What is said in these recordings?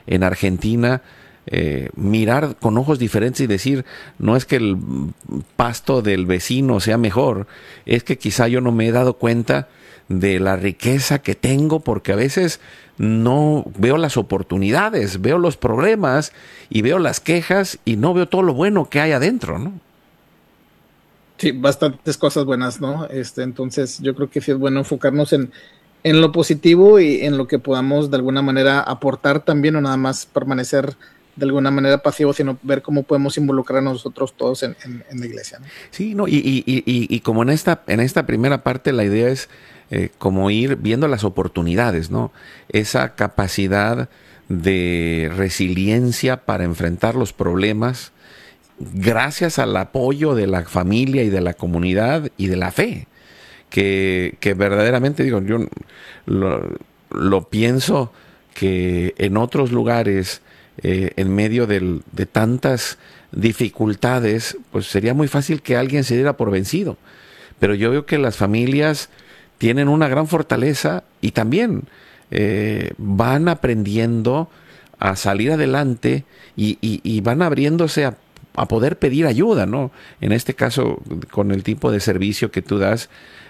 en Argentina, mirar con ojos diferentes y decir, no es que el pasto del vecino sea mejor, es que quizá yo no me he dado cuenta de la riqueza que tengo, porque a veces no veo las oportunidades, veo los problemas y veo las quejas y no veo todo lo bueno que hay adentro, ¿no? Sí, bastantes cosas buenas, ¿no? Entonces yo creo que sí es bueno enfocarnos en lo positivo y en lo que podamos de alguna manera aportar también, o nada más permanecer de alguna manera pasivos, sino ver cómo podemos involucrar a nosotros todos en la iglesia, ¿no? Sí, no, y como en esta primera parte la idea es como ir viendo las oportunidades, ¿no? Esa capacidad de resiliencia para enfrentar los problemas gracias al apoyo de la familia y de la comunidad y de la fe, que verdaderamente digo, yo lo, lo pienso que en otros lugares, en medio de tantas dificultades, pues sería muy fácil que alguien se diera por vencido. Pero yo veo que las familias tienen una gran fortaleza y también van aprendiendo a salir adelante y van abriéndose a poder pedir ayuda, ¿no? En este caso, con el tipo de servicio que tú das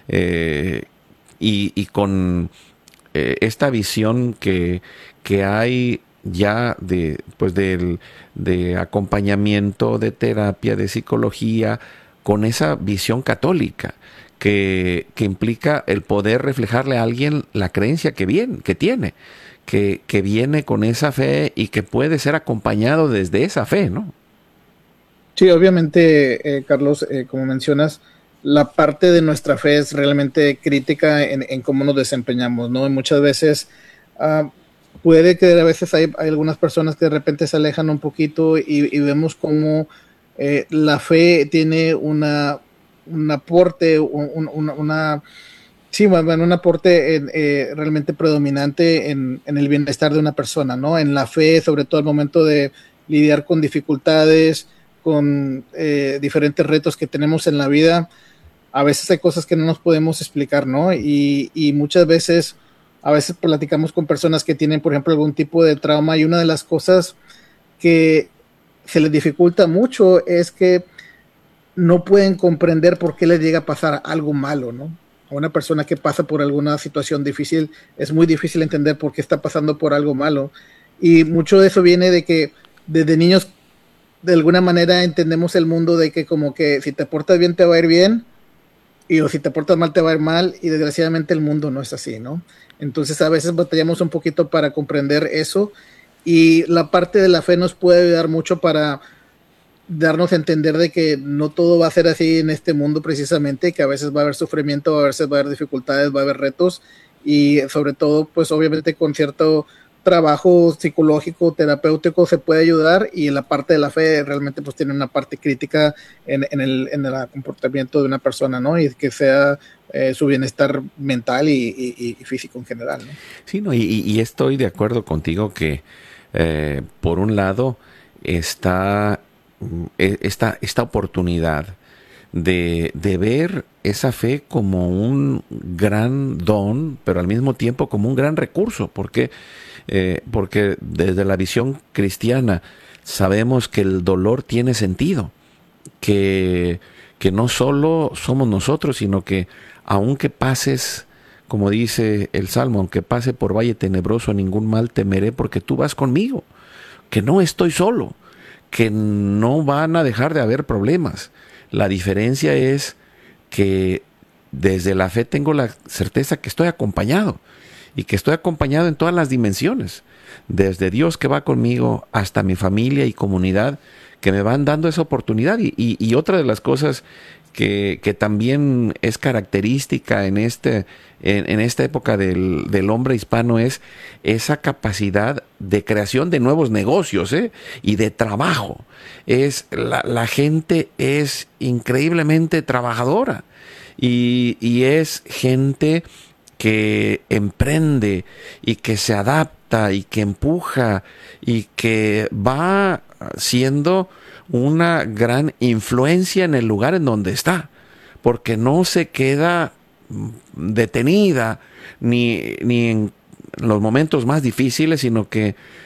y con esta visión que hay ya de acompañamiento, de terapia, de psicología, con esa visión católica que implica el poder reflejarle a alguien la creencia que tiene, que viene con esa fe y que puede ser acompañado desde esa fe, ¿no? Sí, obviamente, Carlos, como mencionas, la parte de nuestra fe es realmente crítica en cómo nos desempeñamos, ¿no? Y muchas veces uh, puede que a veces hay algunas personas que de repente se alejan un poquito y vemos cómo la fe tiene un aporte, sí, bueno, un aporte realmente predominante en el bienestar de una persona, ¿no? En la fe, sobre todo al momento de lidiar con dificultades, con diferentes retos que tenemos en la vida. A veces hay cosas que no nos podemos explicar, ¿no? Y muchas veces, a veces platicamos con personas que tienen, por ejemplo, algún tipo de trauma, y una de las cosas que se les dificulta mucho es que no pueden comprender por qué les llega a pasar algo malo, ¿no? A una persona que pasa por alguna situación difícil, es muy difícil entender por qué está pasando por algo malo. Y mucho de eso viene de que desde niños, de alguna manera, entendemos el mundo de que como que si te portas bien te va a ir bien, y o si te portas mal te va a ir mal, y desgraciadamente el mundo no es así, ¿no? Entonces a veces batallamos un poquito para comprender eso, y la parte de la fe nos puede ayudar mucho para darnos a entender de que no todo va a ser así en este mundo precisamente, que a veces va a haber sufrimiento, a veces va a haber dificultades, va a haber retos, y sobre todo, pues obviamente con cierto trabajo psicológico, terapéutico se puede ayudar, y la parte de la fe realmente pues tiene una parte crítica en el comportamiento de una persona, ¿no? Y que sea su bienestar mental y físico en general, ¿no? Sí, no, y estoy de acuerdo contigo que por un lado está esta oportunidad de ver esa fe como un gran don, pero al mismo tiempo como un gran recurso, porque desde la visión cristiana sabemos que el dolor tiene sentido, que no solo somos nosotros, sino que aunque pases, como dice el Salmo, aunque pase por valle tenebroso, a ningún mal temeré porque tú vas conmigo, que no estoy solo, que no van a dejar de haber problemas. La diferencia es que desde la fe tengo la certeza que estoy acompañado y que estoy acompañado en todas las dimensiones, desde Dios que va conmigo hasta mi familia y comunidad que me van dando esa oportunidad. Y otra de las cosas que también es característica en esta época del hombre hispano es esa capacidad de creación de nuevos negocios, y de trabajo. La gente es increíblemente trabajadora y es gente que emprende y que se adapta y que empuja y que va siendo una gran influencia en el lugar en donde está, porque no se queda detenida ni en los momentos más difíciles, sino que